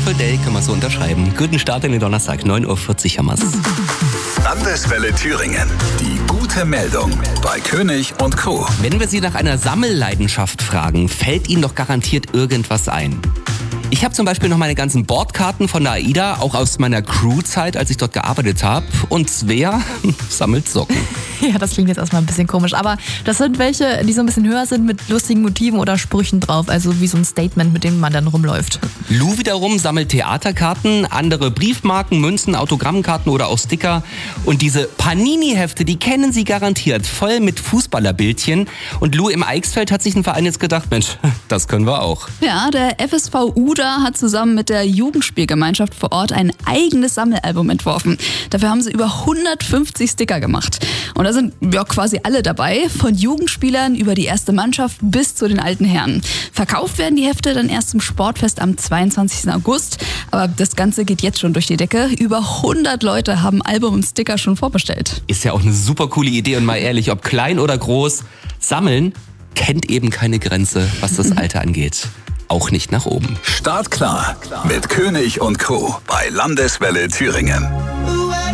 Beautiful Day können wir so unterschreiben. Guten Start in den Donnerstag, 9.40 Uhr haben wir's. Landeswelle Thüringen. Die gute Meldung bei König und Co. Wenn wir Sie nach einer Sammelleidenschaft fragen, fällt Ihnen doch garantiert irgendwas ein. Ich habe zum Beispiel noch meine ganzen Bordkarten von der AIDA, auch aus meiner Crew-Zeit, als ich dort gearbeitet habe. Und Svea sammelt Socken. Ja, das klingt jetzt erstmal ein bisschen komisch, aber das sind welche, die so ein bisschen höher sind mit lustigen Motiven oder Sprüchen drauf, also wie so ein Statement, mit dem man dann rumläuft. Lou wiederum sammelt Theaterkarten, andere Briefmarken, Münzen, Autogrammkarten oder auch Sticker. Und diese Panini-Hefte, die kennen Sie garantiert, voll mit Fußballerbildchen. Und Lou im Eichsfeld hat sich ein Verein jetzt gedacht, Mensch, das können wir auch. Ja, der FSV Uda hat zusammen mit der Jugendspielgemeinschaft vor Ort ein eigenes Sammelalbum entworfen. Dafür haben sie über 150 Sticker gemacht. Und da sind ja quasi alle dabei, von Jugendspielern über die erste Mannschaft bis zu den alten Herren. Verkauft werden die Hefte dann erst zum Sportfest am 22. August. Aber das Ganze geht jetzt schon durch die Decke. Über 100 Leute haben Album und Sticker schon vorbestellt. Ist ja auch eine super coole Idee und mal ehrlich, ob klein oder groß, sammeln kennt eben keine Grenze, was das Alter angeht. Auch nicht nach oben. Startklar mit König und Co. bei Landeswelle Thüringen.